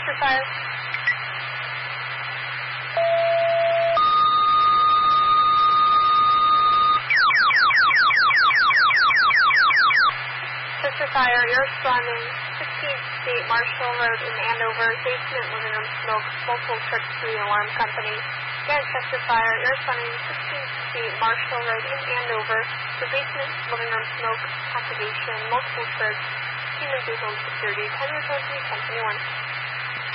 Chester Fire. Chester Fire, you're responding 1668 Marshall Road in Andover, basement, living room smoke, multiple trips to the alarm company. Again, Chester Fire, you're responding 1668 Marshall Road in Andover, for basement, living room smoke, activation, multiple trips, human visual security, time return to 1021.